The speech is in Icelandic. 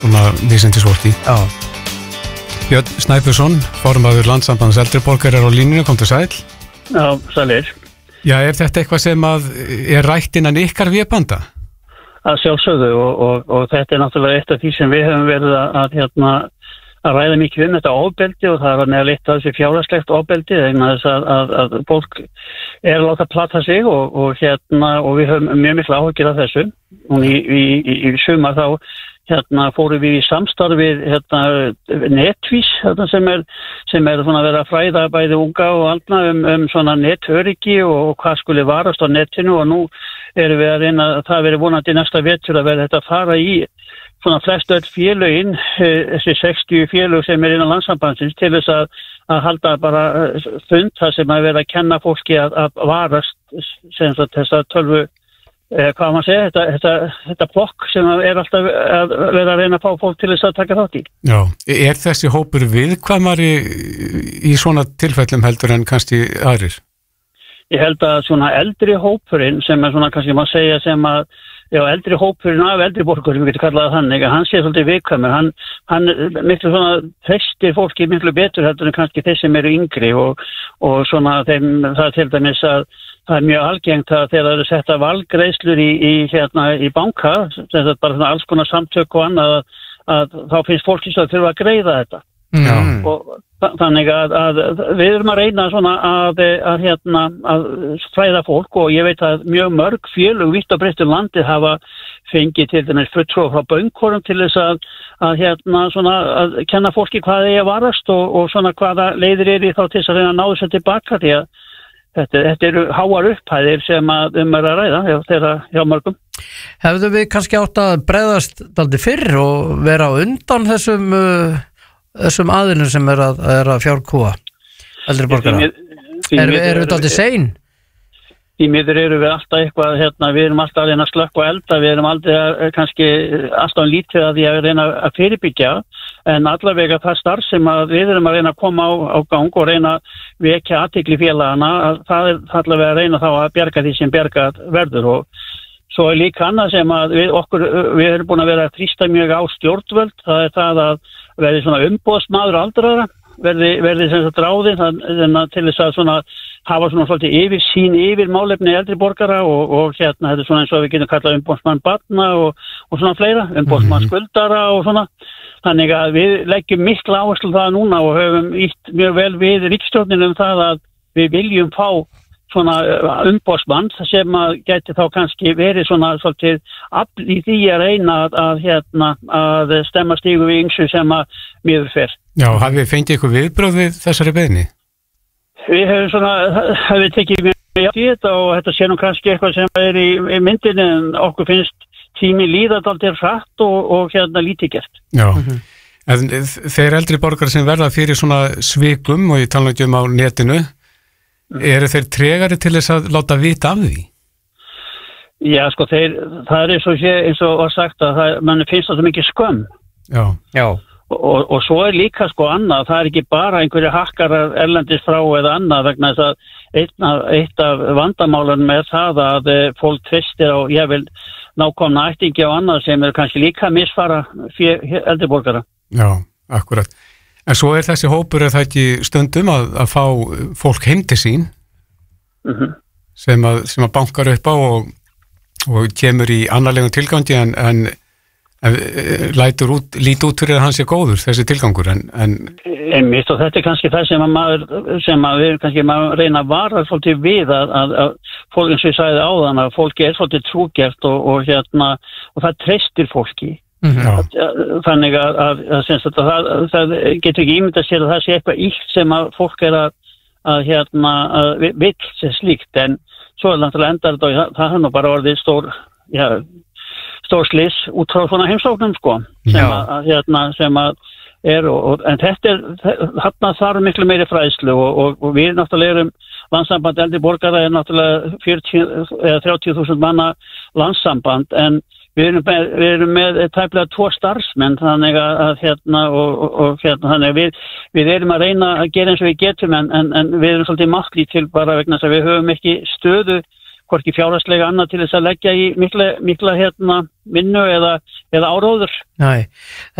svona vísindisvorti. Já. Björn Snæbjörnsson, formaður Landssambands eldri borgara á línunni, kom til sæl. Já, sælir. Já, þetta eitthvað sem að rætt innan ykkar vébanda? Að sjálfsögðu og þetta náttúrulega eitt af því sem við höfum verið að ræða mikið þetta ofbeldi og það neðal eitt af þessi fjárhagslegt ofbeldi vegna þess að fólk að láta plata sig og við höfum mjög miklu áhyggjur af þessu. Og í sumar þá fórum við í samstarfið Netvís sem er svona verið að fræða bæði unga og aldna svona netöryggi og hvað skuli varast á netinu og nú erum við að reyna það verið vonandi næsta vetur að verða þetta að fara í svona flest öll félögin þessi 60 félög sem er innan Landssambandsins til þess að halda bara fund þar sem að vera að kenna fólki að varast sem þessa tölvu hvað maður segja, þetta blokk sem er alltaf að vera að reyna að fá fólk til þess að taka þátt í. Já, er þessi hópur viðkvæmari í svona tilfellum heldur en kannski aðrir? Ég held að svona eldri hópurinn sem er svona kannski maður segja sem að eldri hópurinn af eldri borgurum, við getum kallað það þannig, hann sé svolítið viðkvæmur, hann miklu svona treystir fólki miklu betur heldur en kannski þeir sem eru yngri og svona þeim það til dæmis að það er mjög algengt að þegar það eru setta valgreiðslur í banka, sem þetta bara svona alls konar samtök og annað að þá finnst fólki svo að þurfa að greiða þetta. Já. Og þannig að við erum að reyna svona að fræða fólk og ég veit að mjög mörg félög vitt og breitt landi hafa fengið til dæmis fulltrúa frá bönkunum til þess að kenna fólki hvað það er að varast og svona hvaða leiðir er í þá til þess að reyna að ná þessu tilbaka því að þetta eru háar upphæðir sem að er að ræða þeirra hjá mörgum. Hefðu við kannski átt að bregðast dálítið fyrr og vera á undan þessum aðilum sem er að fjárkúa eldri borgara? Erum við dálítið sein? Í miður erum við alltaf eitthvað, við erum alltaf að reyna að slökkva elda, við erum aldrei kannski alltaf lítið að því að reyna að fyrirbyggja, en allavega það starf sem að við erum að reyna að koma á gang og reyna að vekja athygli félagana, það er allavega að reyna þá að bjarga því sem bjargað verður og svo er líka annað sem að við erum búin að vera að þrýsta mjög á stjórnvöld, það er það að verði svona umboðsmaður aldraðra, verði sem sagt ráðinn til þess að svona hafa svona svolítið yfirsýn yfir málefni eldri borgara og þetta er svona eins og við getum kallað umboðsmann barna og svona fleira, umboðsmann skuldara og svona. Þannig að við leggjum mikla áherslu það núna og höfum ítt mjög vel við ríkisstjórninni það að við viljum fá svona umboðsmann sem að gæti þá kannski verið svona svolítið afl í því að reyna að stemma stígu við ýmsu sem að miður fer. Já, hafið fengið ykkur viðbrögð við þessari beiðni? Við hefum tekið mjög í þetta og þetta sé nú kannski eitthvað sem er í myndinni en okkur finnst tími líða dálítið hratt og lítið gert. Já, en þeir eldri borgar sem verða fyrir svona svikum og ég tala ekki á netinu, eru þeir tregari til þess að láta vita af því? Já, sko, það er eins og var sagt að mann finnst það mikið skömm. Já. Og svo er líka sko annað, það er ekki bara einhverju hakkarar erlendis frá eða annað vegna þess að eitt af vandamálunum er það að fólk treystir á nákomna ættingi og annað sem er kannski líka misfara eldri borgara. Já, akkurat. En svo er þessi hópur er það ekki stundum að fá fólk heim til sín sem að bankar upp á og kemur í annarlegum tilgangi en lít út fyrir að hann sé góður þessi tilgangur Einmitt, og þetta er kannski það sem að við kannski maður reyna að vara svolítið við að fólk eins og ég sagði áðan að fólki er svolítið trúgert og það treystir fólki. Þannig að það getur ekki ímyndað sér að það sé eitthvað illt sem að fólk er að vill sem slíkt en svo er náttúrulega endar þetta og það er nú bara orðið stór slys út frá svona heimsóknum sko sem að er en þarna þarf miklu meiri fræðslu og við náttúrulega erum landssamband eldri borgara er náttúrulega 30.000 manna landssamband en við erum með tæplega 2 starfsmenn þannig að þannig við erum að reyna að gera eins og við getum en við erum svolítið máttlítil bara vegna þess að við höfum ekki stöðu hvorki fjárhagslega annað til þess að leggja í mikla vinnu eða áróður. Nei,